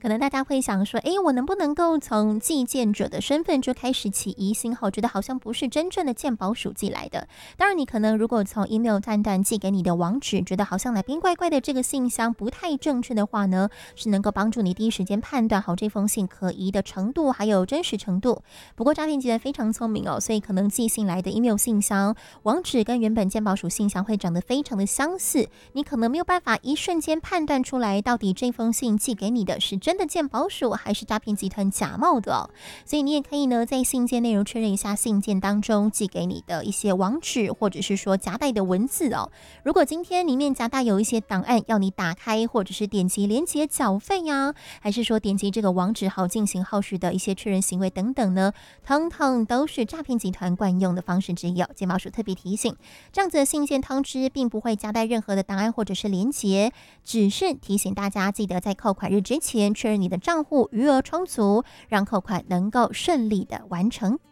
可能大家会想说，诶，我能不能够从寄件者的身份就开始起疑心，觉得好像不是真正的健保署寄来的。当然你可能如果从 email 判断寄给你的网址，觉得好像哪边怪怪的，这个信箱不太正确的话呢，是能够帮助你第一时间判断好这封信可疑的程度还有真实程度。不过诈骗集团非常聪明哦，所以可能寄信来的 email 信箱网址跟原本健保署信箱会长得非常的相似，你可能没有办法一瞬间判断出来到底这封信寄给你的是真的健保署还是诈骗集团假冒的哦。所以你也可以呢在信件内容确认一下信件当中寄给你的一些网址或者是说夹带的文字哦。如果今天里面夹带有一些档案要你打开或者是点击连结缴费呀，还是说点击这个网址后进行后续的一些确认行为等等呢，通通都是诈骗集团惯用的方式之一哦。健保署特别提醒，这样子的信件通知并不会夹带任何的档案或者是连结，只是提醒大家记得在扣款日之前确认你的账户余额充足，让扣款能够顺利的完成。